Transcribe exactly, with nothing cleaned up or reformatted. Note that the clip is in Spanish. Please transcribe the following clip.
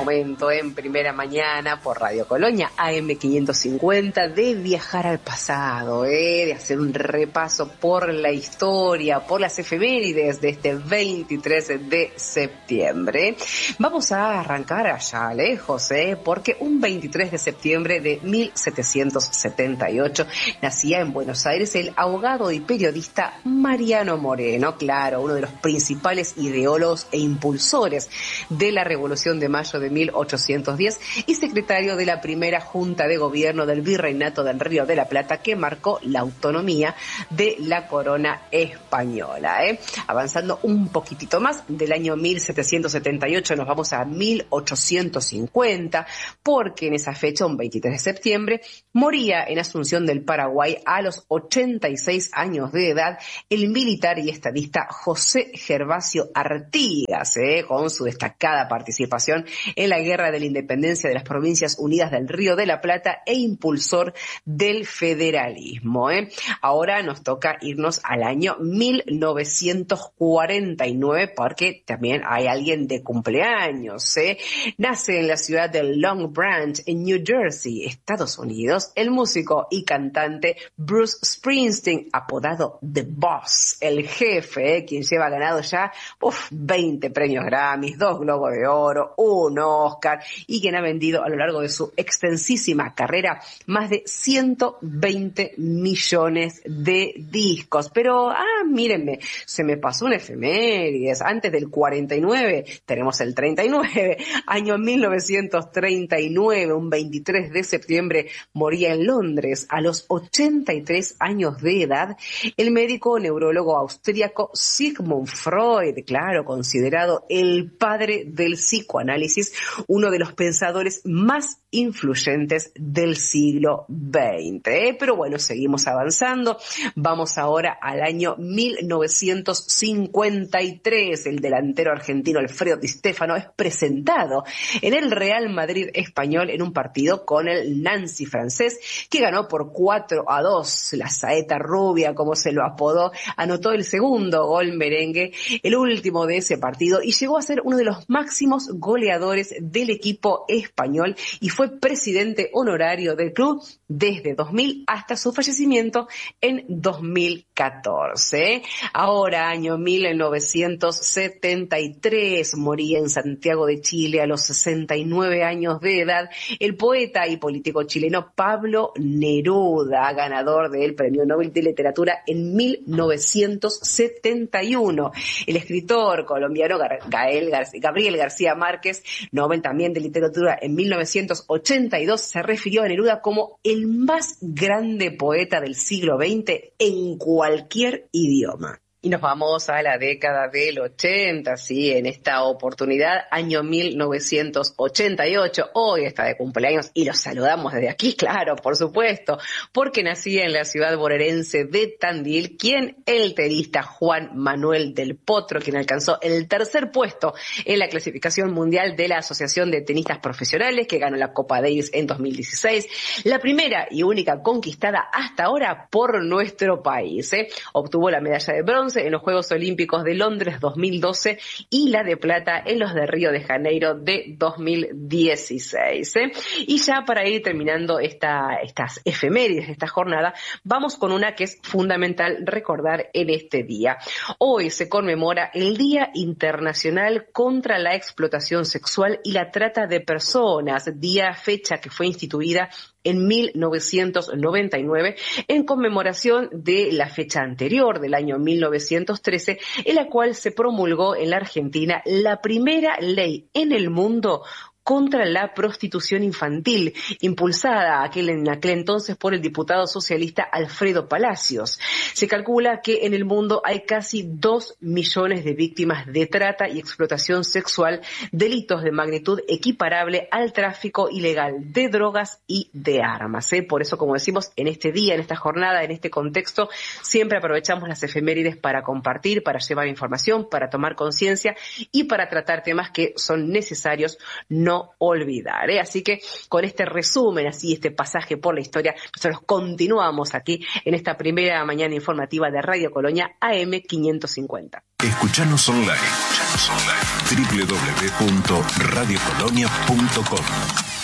momento en Primera Mañana por Radio Colonia A M quinientos cincuenta de viajar al pasado, ¿eh? De hacer un repaso por la historia, por las efemérides de este veintitrés de septiembre. Vamos a arrancar allá lejos, ¿eh? Porque un veintitrés de septiembre de mil setecientos setenta y ocho nacía en Buenos Aires el abogado y periodista Mariano Moreno, claro, uno de los principales ideólogos e impulsores de la Revolución de Mayo de mil ochocientos diez y secretario de la primera Junta de Gobierno del Virreinato del Río de la Plata, que marcó la autonomía de la corona española, ¿eh? Avanzando un poquitito más, del año mil setecientos setenta y ocho nos vamos a mil ochocientos cincuenta, porque en esa fecha, un veintitrés de septiembre, moría en Asunción del Paraguay a los ochenta y seis años de edad el militar y estadista José Gervasio Artigas, ¿eh? Con su destacada participación en la Guerra de la Independencia de las Provincias Unidas del Río de la Plata e impulsor del federalismo, ¿eh? Ahora nos toca irnos al año mil novecientos cuarenta y nueve, porque también hay alguien de cumpleaños, ¿eh? Nace en la ciudad de Long Branch, en New Jersey, Estados Unidos, el músico y cantante Bruce Springsteen, apodado The Boss, el jefe, ¿eh? Quien lleva ganado ya uf, veinte premios Grammys, dos Globos de Oro, un Oscar, y quien ha vendido a lo largo de su extensísima carrera más de ciento veinte millones de discos. Pero, ah, mírenme, se me pasó una efemérides. Antes del cuarenta y nueve tenemos el treinta y nueve, año mil novecientos treinta y nueve, un veintitrés de septiembre, moría en Londres a los ochenta y tres años de edad el médico neurólogo austríaco Sigmund Freud, claro, considerado el padre del psicoanálisis, uno de los pensadores más influyentes del siglo veinte. ¿eh? Pero bueno, seguimos avanzando. Vamos ahora al año mil novecientos cincuenta y tres. El delantero argentino Alfredo Di Stéfano es presentado en el Real Madrid español en un partido con el Nancy francés, que ganó por cuatro a dos. La saeta rubia, como se lo apodó, anotó el segundo gol merengue, el último de ese partido, y llegó a ser uno de los máximos goleadores del equipo español y fue presidente honorario del club desde dos mil hasta su fallecimiento en dos mil catorce. Ahora, año mil novecientos setenta y tres, moría en Santiago de Chile a los sesenta y nueve años de edad el poeta y político chileno Pablo Neruda, ganador del Premio Nobel de Literatura en mil novecientos setenta y uno. El escritor colombiano Gael García, Gabriel García Márquez, Nobel también de Literatura en mil novecientos ochenta y dos, se refirió a Neruda como el más grande poeta del siglo veinte en cualquier idioma. Y nos vamos a la década del ochenta, sí, en esta oportunidad, año mil novecientos ochenta y ocho. Hoy está de cumpleaños y los saludamos desde aquí, claro, por supuesto, porque nacía en la ciudad bonaerense de Tandil, quien el tenista Juan Manuel del Potro, quien alcanzó el tercer puesto en la clasificación mundial de la Asociación de Tenistas Profesionales, que ganó la Copa Davis en dos mil dieciséis, la primera y única conquistada hasta ahora por nuestro país, ¿eh? Obtuvo la medalla de bronce en los Juegos Olímpicos de Londres dos mil doce y la de plata en los de Río de Janeiro de dos mil dieciséis. ¿eh? Y ya para ir terminando esta, estas efemérides, esta jornada, vamos con una que es fundamental recordar en este día. Hoy se conmemora el Día Internacional contra la Explotación Sexual y la Trata de Personas, día, fecha que fue instituida en mil novecientos noventa y nueve, en conmemoración de la fecha anterior, del año mil novecientos trece, en la cual se promulgó en la Argentina la primera ley en el mundo contra la prostitución infantil, impulsada aquel, en aquel entonces por el diputado socialista Alfredo Palacios. Se calcula que en el mundo hay casi dos millones de víctimas de trata y explotación sexual, delitos de magnitud equiparable al tráfico ilegal de drogas y de armas. ¿eh? Por eso, como decimos, en este día, en esta jornada, en este contexto, siempre aprovechamos las efemérides para compartir, para llevar información, para tomar conciencia y para tratar temas que son necesarios no olvidar. ¿eh? Así que con este resumen, así este pasaje por la historia, nosotros continuamos aquí en esta primera mañana informativa de Radio Colonia A M quinientos cincuenta. Escuchanos online w w w punto radio colonia punto com.